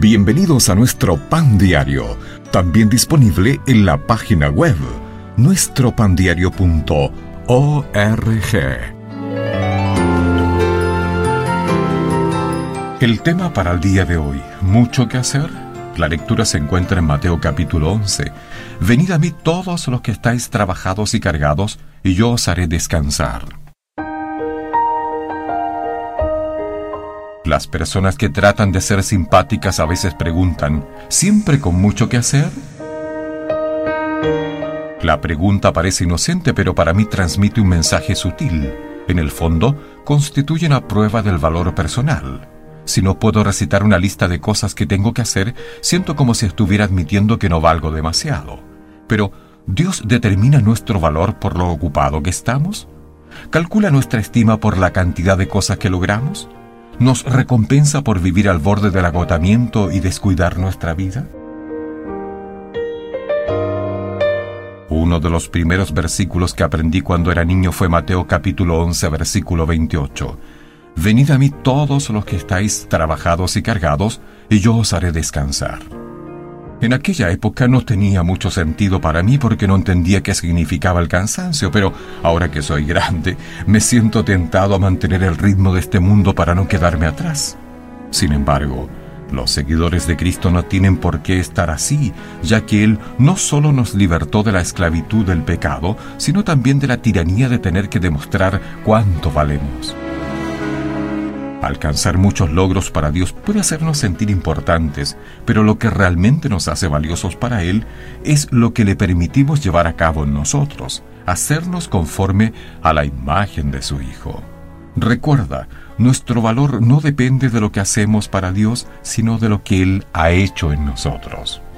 Bienvenidos a nuestro Pan Diario, también disponible en la página web nuestropandiario.org. El tema para el día de hoy, ¿mucho que hacer? La lectura se encuentra en Mateo capítulo 11. Venid a mí todos los que estáis trabajados y cargados, y yo os haré descansar. Las personas que tratan de ser simpáticas a veces preguntan, ¿siempre con mucho que hacer? La pregunta parece inocente, pero para mí transmite un mensaje sutil. En el fondo, constituye una prueba del valor personal. Si no puedo recitar una lista de cosas que tengo que hacer, siento como si estuviera admitiendo que no valgo demasiado. Pero, ¿Dios determina nuestro valor por lo ocupado que estamos? ¿Calcula nuestra estima por la cantidad de cosas que logramos? ¿Nos recompensa por vivir al borde del agotamiento y descuidar nuestra vida? Uno de los primeros versículos que aprendí cuando era niño fue Mateo capítulo 11, versículo 28. Venid a mí todos los que estáis trabajados y cargados, y yo os haré descansar. En aquella época no tenía mucho sentido para mí porque no entendía qué significaba el cansancio, pero ahora que soy grande, me siento tentado a mantener el ritmo de este mundo para no quedarme atrás. Sin embargo, los seguidores de Cristo no tienen por qué estar así, ya que Él no solo nos libertó de la esclavitud del pecado, sino también de la tiranía de tener que demostrar cuánto valemos. Alcanzar muchos logros para Dios puede hacernos sentir importantes, pero lo que realmente nos hace valiosos para Él es lo que le permitimos llevar a cabo en nosotros, hacernos conforme a la imagen de su Hijo. Recuerda, nuestro valor no depende de lo que hacemos para Dios, sino de lo que Él ha hecho en nosotros.